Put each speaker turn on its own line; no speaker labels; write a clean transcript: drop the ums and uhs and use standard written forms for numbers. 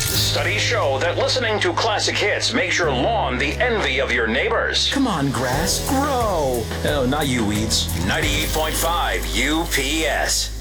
Studies show that listening to classic hits makes your lawn the envy of your neighbors.
Come on, grass, grow. Oh, not you, weeds.
98.5 UPS.